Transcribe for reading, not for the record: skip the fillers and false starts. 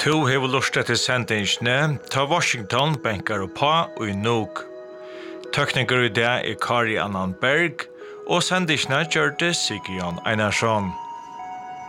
To hever lust til sendingsne, ta Washington, bänkar og pa og i Nuuk. Tekniker i det Kari Annan Berg, og sendingsne gjør det Sigurd Einarsson.